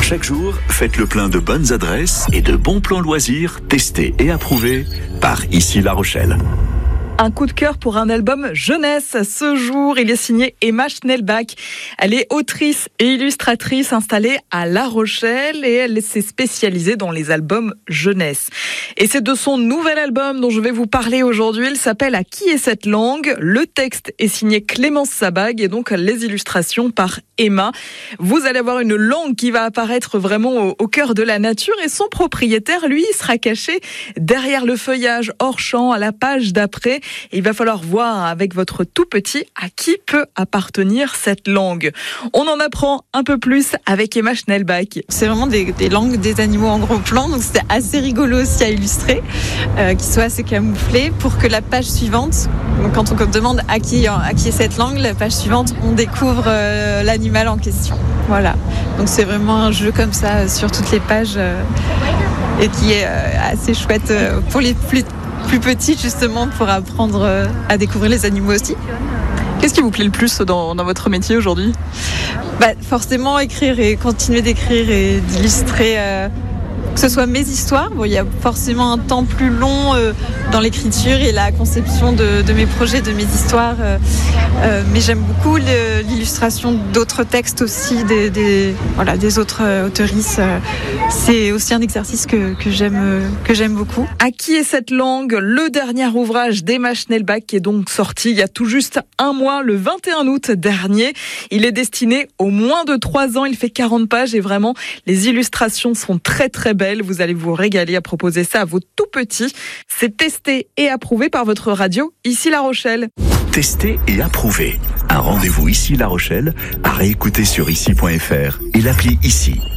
Chaque jour, faites le plein de bonnes adresses et de bons plans loisirs testés et approuvés par Ici La Rochelle. Un coup de cœur pour un album jeunesse. Ce jour, il est signé Emma Schnellbach. Elle est autrice et illustratrice installée à La Rochelle et elle s'est spécialisée dans les albums jeunesse. Et c'est de son nouvel album dont je vais vous parler aujourd'hui. Il s'appelle « À qui est cette langue ?» Le texte est signé Clémence Sabag et donc les illustrations par Emma. Vous allez avoir une langue qui va apparaître vraiment au cœur de la nature et son propriétaire, lui, sera caché derrière le feuillage hors champ à la page d'après. Il va falloir voir avec votre tout petit à qui peut appartenir cette langue. On en apprend un peu plus avec Emma Schnellbach. C'est vraiment des langues des animaux en gros plan, donc c'était assez rigolo aussi à illustrer, qui soit assez camouflé pour que la page suivante, donc quand on demande à qui est cette langue, la page suivante, on découvre l'animal en question. Voilà, donc c'est vraiment un jeu comme ça sur toutes les pages et qui est assez chouette pour les plus petits justement pour apprendre à découvrir les animaux aussi. Qu'est-ce qui vous plaît le plus dans votre métier aujourd'hui ? Forcément écrire et continuer d'écrire et d'illustrer, que ce soit mes histoires. Bon, il y a forcément un temps plus long dans l'écriture et la conception de mes projets, de mes histoires. Mais j'aime beaucoup l'illustration d'autres textes aussi, des autres auteurices. C'est aussi un exercice que j'aime beaucoup. À qui est cette langue ? Le dernier ouvrage d'Emma Schnellbach qui est donc sorti il y a tout juste un mois, le 21 août dernier. Il est destiné aux moins de 3 ans. Il fait 40 pages et vraiment, les illustrations sont très très belles. Vous allez vous régaler à proposer ça à vos tout petits. C'est testé et approuvé par votre radio, Ici La Rochelle. Testé et approuvé. Un rendez-vous Ici La Rochelle à réécouter sur ici.fr et l'appli Ici.